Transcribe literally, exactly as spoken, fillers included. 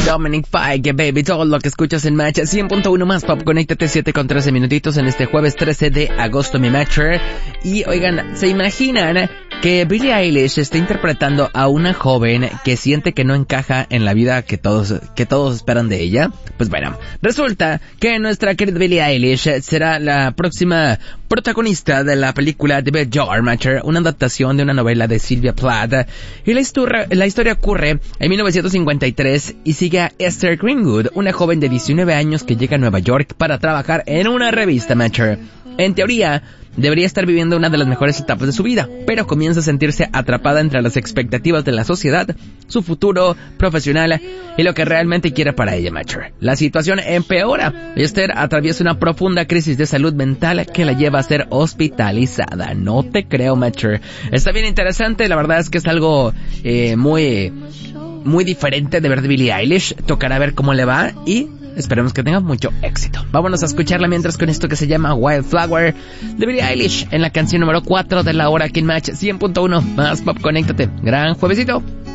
Dominic Fike, baby, todo lo que escuchas en Match cien punto uno más pop. Conéctate siete con trece minutitos en este jueves trece de agosto, mi Matcher. Y oigan, ¿se imaginan que Billie Eilish está interpretando a una joven que siente que no encaja en la vida que todos, que todos esperan de ella? Pues bueno, resulta que nuestra querida Billie Eilish será la próxima protagonista de la película The Bad Jar Matcher, una adaptación de una novela de Sylvia Plath. Y la historia, la historia ocurre en mil novecientos cincuenta y tres y sigue a Esther Greenwood, una joven de diecinueve años que llega a Nueva York para trabajar en una revista Matcher. En teoría, debería estar viviendo una de las mejores etapas de su vida, pero comienza a sentirse atrapada entre las expectativas de la sociedad, su futuro profesional y lo que realmente quiere para ella, Matcher. La situación empeora. Esther atraviesa una profunda crisis de salud mental que la lleva a ser hospitalizada. No te creo, Matcher. Está bien interesante, la verdad es que es algo eh, muy, muy diferente de ver de Billie Eilish. Tocará ver cómo le va y esperemos que tenga mucho éxito. Vámonos a escucharla mientras con esto que se llama Wildflower de Billie Eilish en la canción número cuatro de la hora aquí en Match cien punto uno más pop. Conéctate. Gran juevesito.